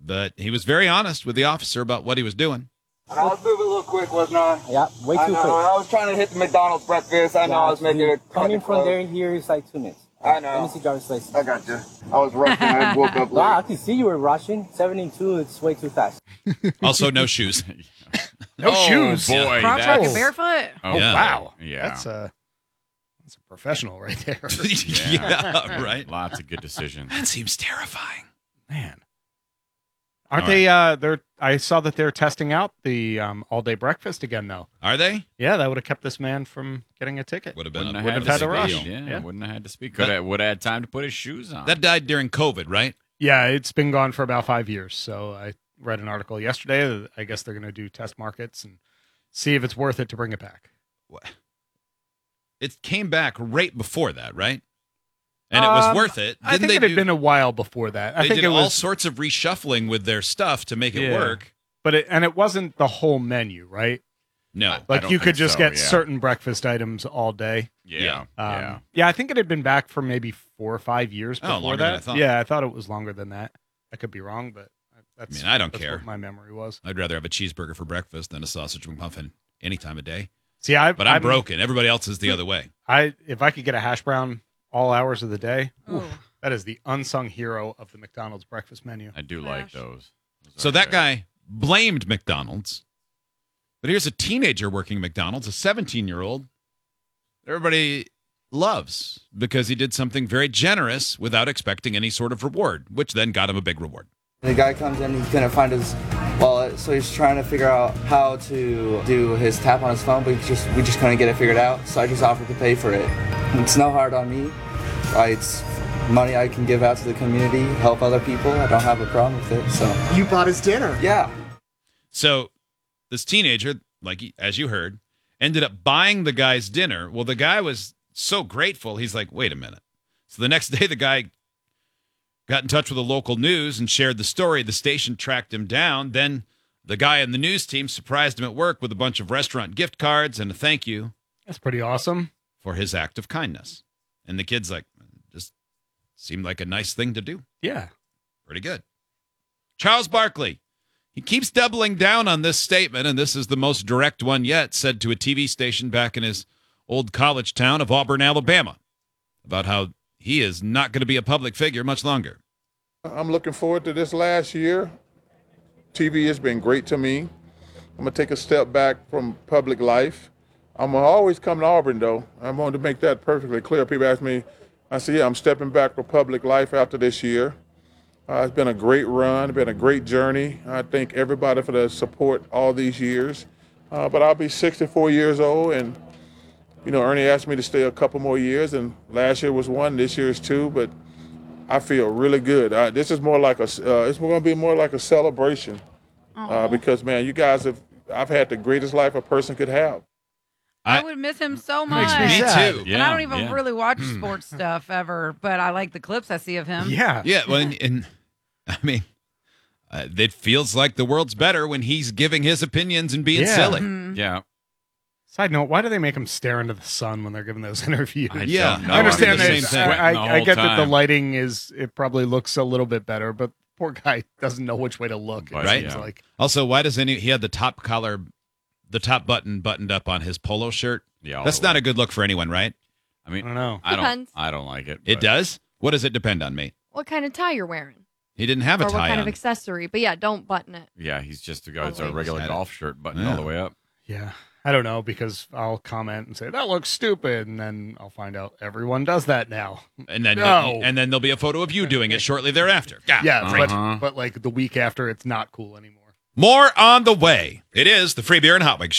But he was very honest with the officer about what he was doing. I was moving a little quick, wasn't I? Yeah, way too quick. I was trying to hit the McDonald's breakfast. I know I was making it. Coming from there here is like 2 minutes. I know. Let me see driver's license. I got you. I was rushing. I woke up late. Wow, I can see you were rushing. 72, it's way too fast. Also, no shoes. No shoes. Boy, Crotch that's- rocket barefoot. Oh, Yeah. wow. Yeah. That's a professional right there. Yeah, right. Lots of good decisions. That seems terrifying. Man. Aren't All they they're I saw that they're testing out the all-day breakfast again though. Are they? Yeah, that would have kept this man from getting a ticket. Would have been. Wouldn't Wouldn't have have had to speak. rush. Yeah, Yeah. wouldn't have had to speak. Would have had time to put his shoes on. That died during COVID, right? Yeah, it's been gone for about 5 years. So I read an article yesterday that I guess they're going to do test markets and see if it's worth it to bring it back. It came back right before that, right? And it was worth it. I think it had been a while before that. I They think did it all was, sorts of reshuffling with their stuff to make it Yeah. work. but it wasn't the whole menu, right? No. I Like don't you could think just so, get yeah. certain breakfast items all day. Yeah. Yeah, I think it had been back for maybe 4 or 5 years Oh, before longer than that. I thought. Yeah, I thought it was longer than that. I could be wrong, but that's I don't that's care. what my memory was. I'd rather have a cheeseburger for breakfast than a sausage McMuffin any time of day. See, But I'm broken. Everybody else is the other way. If I could get a hash brown all hours of the day, Ooh. that is the unsung hero of the McDonald's breakfast menu. I do like those. So that guy blamed McDonald's. But here's a teenager working McDonald's, a 17-year-old. Everybody loves because he did something very generous without expecting any sort of reward, which then got him a big reward. The guy comes in, he's gonna find his wallet, so he's trying to figure out how to do his tap on his phone, but we just couldn't get it figured out, so I just offered to pay for it. It's no hard on me. It's money I can give out to the community, help other people. I don't have a problem with it, so. You bought his dinner. Yeah. So this teenager, as you heard, ended up buying the guy's dinner. Well, the guy was so grateful, he's like, wait a minute. So the next day, the guy got in touch with the local news and shared the story. The station tracked him down. Then the guy in the news team surprised him at work with a bunch of restaurant gift cards and a thank you That's pretty awesome. for his act of kindness. And the kid's like, just seemed like a nice thing to do. Yeah. Pretty good. Charles Barkley. He keeps doubling down on this statement, and this is the most direct one yet, said to a TV station back in his old college town of Auburn, Alabama, about how he is not going to be a public figure much longer. I'm looking forward to this last year. TV has been great to me. I'm going to take a step back from public life. I'm going to always come to Auburn, though. I want to make that perfectly clear. People ask me, I say, yeah, I'm stepping back from public life after this year. It's been a great run, been a great journey. I thank everybody for the support all these years. But I'll be 64 years old, and, Ernie asked me to stay a couple more years, and last year was one, this year is two, but I feel really good. This is more like it's going to be more like a celebration because, man, you guys I've had the greatest life a person could have. I would miss him so much. Me too. And I don't even really watch sports stuff ever, but I like the clips I see of him. Yeah. Yeah, well, and I mean, it feels like the world's better when he's giving his opinions and being Yeah. silly. Yeah. Side note, why do they make him stare into the sun when they're giving those interviews? Yeah, don't know. I understand the that. same thing. I get that the lighting it probably looks a little bit better, but poor guy doesn't know which way to look. Right, Right? It's yeah. like, Also, why does he had the top collar, the top button buttoned up on his polo shirt? Yeah. That's not a good look for anyone, right? I mean, I don't know. Depends. I don't like it. It but- does? What does it depend on, mate? What kind of tie you're wearing? He didn't have a Or what tie kind on. of accessory. But yeah, don't button it. Yeah, he's just it's a Always. regular Had it. golf shirt buttoned Yeah. all the way up. Yeah. I don't know because I'll comment and say, that looks stupid. And then I'll find out everyone does that now. And then No. and then there'll be a photo of you doing it shortly thereafter. Yeah. Uh-huh. But like the week after, it's not cool anymore. More on the way. It is the Free Beer and Hot Wings